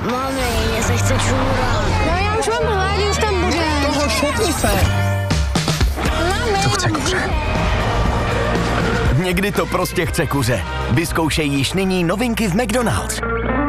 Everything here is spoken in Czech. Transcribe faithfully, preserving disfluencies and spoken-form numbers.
Mami, mně se chce čůrat. No já už mám hlad, už tam bude. Toho šutni se. Mami. To chce kuře. Někdy to prostě chce kuře. Vyzkoušej již nyní novinky v McDonald's.